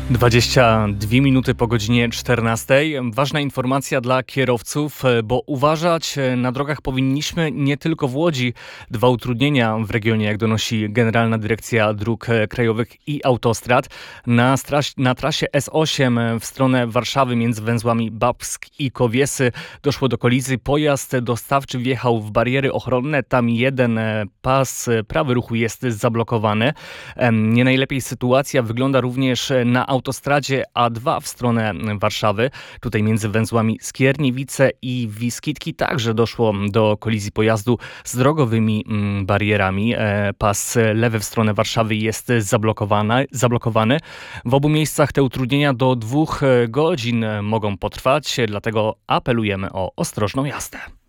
22 minuty po godzinie 14. Ważna informacja dla kierowców, bo uważać na drogach powinniśmy nie tylko w Łodzi. 2 utrudnienia w regionie, jak donosi Generalna Dyrekcja Dróg Krajowych i Autostrad. Na trasie S8 w stronę Warszawy między węzłami Babsk i Kowiesy doszło do kolizji. Pojazd dostawczy wjechał w bariery ochronne. Tam jeden pas prawy ruchu jest zablokowany. Nie najlepiej sytuacja wygląda również na autostradzie A2 w stronę Warszawy. Tutaj między węzłami Skierniewice i Wiskitki także doszło do kolizji pojazdu z drogowymi barierami. Pas lewy w stronę Warszawy jest zablokowany. W obu miejscach te utrudnienia do 2 godzin mogą potrwać, dlatego apelujemy o ostrożną jazdę.